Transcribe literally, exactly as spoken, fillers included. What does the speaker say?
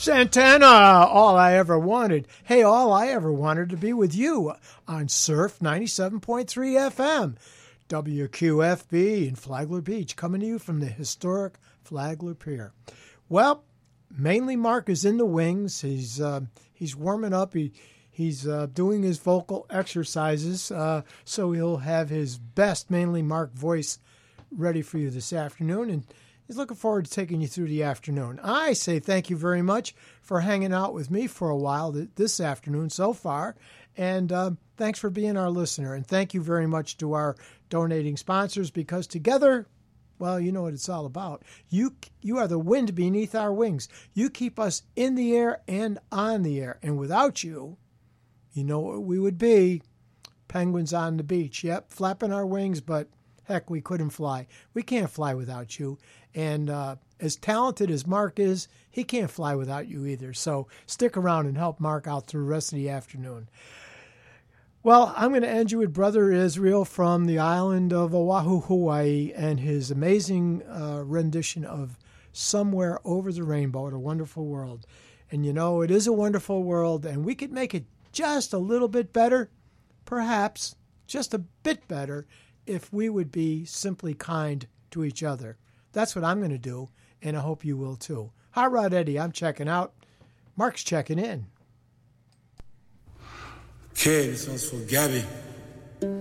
Santana, all I ever wanted. Hey, all I ever wanted to be with you on Surf ninety-seven point three F M. W Q F B in Flagler Beach, coming to you from the historic Flagler Pier. Well, mainly Mark is in the wings. He's uh, he's warming up. He He's uh, doing his vocal exercises, uh, so he'll have his best Mainly Mark voice ready for you this afternoon, and he's looking forward to taking you through the afternoon. I say thank you very much for hanging out with me for a while th- this afternoon so far, and uh, thanks for being our listener, and thank you very much to our donating sponsors, because together, well, you know what it's all about. You you are the wind beneath our wings. You keep us in the air and on the air, and without you, you know what we would be? Penguins on the beach. Yep, flapping our wings, but heck, we couldn't fly. We can't fly without you. And uh, as talented as Mark is, he can't fly without you either. So stick around and help Mark out through the rest of the afternoon. Well, I'm going to end you with Brother Israel from the island of Oahu, Hawaii, and his amazing uh, rendition of Somewhere Over the Rainbow, What a Wonderful World. And you know, it is a wonderful world, and we could make it just a little bit better, perhaps just a bit better, if we would be simply kind to each other. That's what I'm going to do, and I hope you will too. Hot Rod Eddie, I'm checking out. Mark's checking in. Okay, this one's for Gabby.